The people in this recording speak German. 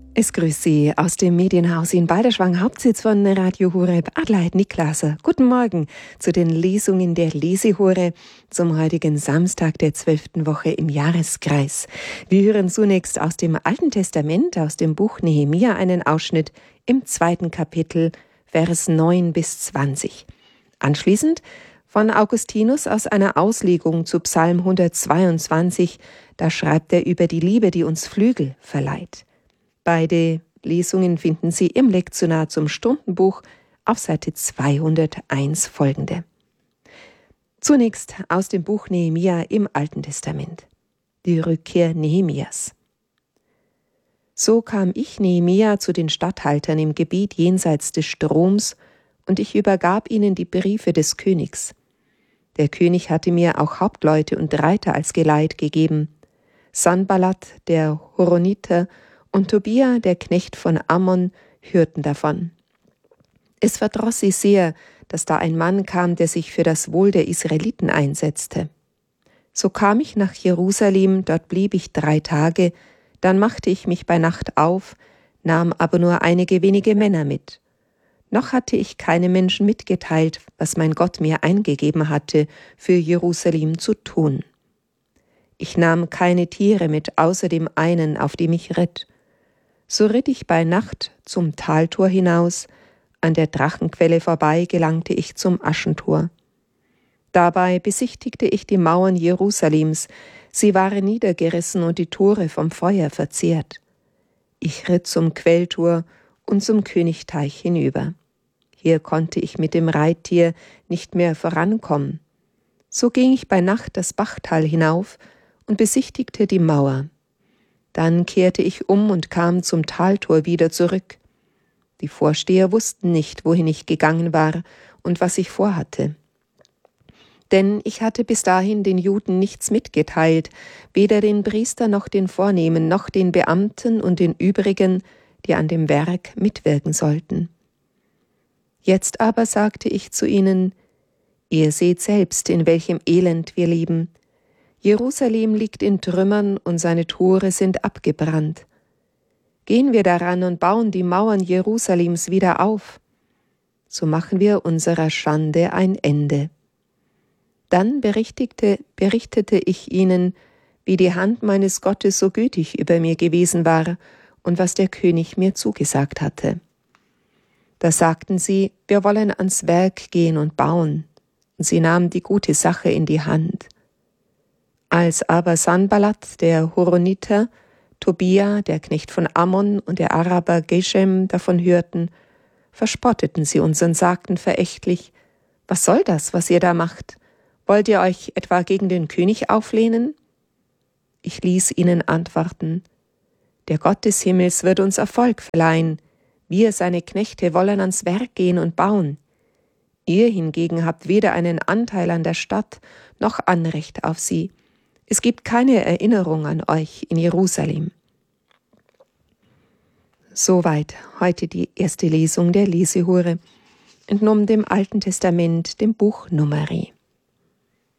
Es grüßt Sie aus dem Medienhaus in Balderschwang, Hauptsitz von Radio Horeb, Adelheid Niklaser. Guten Morgen zu den Lesungen der Lesehure zum heutigen Samstag der 12. Woche im Jahreskreis. Wir hören zunächst aus dem Alten Testament, aus dem Buch Nehemia, einen Ausschnitt im 2. Kapitel, Vers 9 bis 20. Anschließend von Augustinus aus einer Auslegung zu Psalm 122, da schreibt er über die Liebe, die uns Flügel verleiht. Beide Lesungen finden Sie im Lektionar zum Stundenbuch auf Seite 201 folgende. Zunächst aus dem Buch Nehemia im Alten Testament. Die Rückkehr Nehemias. So kam ich, Nehemia, zu den Statthaltern im Gebiet jenseits des Stroms, und ich übergab ihnen die Briefe des Königs. Der König hatte mir auch Hauptleute und Reiter als Geleit gegeben. Sanballat, der Horoniter, und Tobia, der Knecht von Ammon, hörten davon. Es verdross sie sehr, dass da ein Mann kam, der sich für das Wohl der Israeliten einsetzte. So kam ich nach Jerusalem, dort blieb ich 3 Tage, dann machte ich mich bei Nacht auf, nahm aber nur einige wenige Männer mit. Noch hatte ich keine Menschen mitgeteilt, was mein Gott mir eingegeben hatte, für Jerusalem zu tun. Ich nahm keine Tiere mit, außer dem einen, auf dem ich ritt. So ritt ich bei Nacht zum Taltor hinaus, an der Drachenquelle vorbei gelangte ich zum Aschentor. Dabei besichtigte ich die Mauern Jerusalems, sie waren niedergerissen und die Tore vom Feuer verzehrt. Ich ritt zum Quelltor und zum Königteich hinüber. Hier konnte ich mit dem Reittier nicht mehr vorankommen. So ging ich bei Nacht das Bachtal hinauf und besichtigte die Mauer. Dann kehrte ich um und kam zum Taltor wieder zurück. Die Vorsteher wussten nicht, wohin ich gegangen war und was ich vorhatte. Denn ich hatte bis dahin den Juden nichts mitgeteilt, weder den Priester noch den Vornehmen, noch den Beamten und den übrigen, die an dem Werk mitwirken sollten. Jetzt aber sagte ich zu ihnen: Ihr seht selbst, in welchem Elend wir leben. Jerusalem liegt in Trümmern und seine Tore sind abgebrannt. Gehen wir daran und bauen die Mauern Jerusalems wieder auf. So machen wir unserer Schande ein Ende. Dann berichtete ich ihnen, wie die Hand meines Gottes so gütig über mir gewesen war und was der König mir zugesagt hatte. Da sagten sie: Wir wollen ans Werk gehen und bauen. Und sie nahmen die gute Sache in die Hand. Als aber Sanballat, der Horoniter, Tobia, der Knecht von Ammon, und der Araber Geshem davon hörten, verspotteten sie uns und sagten verächtlich: Was soll das, was ihr da macht? Wollt ihr euch etwa gegen den König auflehnen? Ich ließ ihnen antworten: Der Gott des Himmels wird uns Erfolg verleihen. Wir, seine Knechte, wollen ans Werk gehen und bauen. Ihr hingegen habt weder einen Anteil an der Stadt noch Anrecht auf sie. Es gibt keine Erinnerung an euch in Jerusalem. Soweit heute die erste Lesung der Lesehure, entnommen dem Alten Testament, dem Buch Numeri.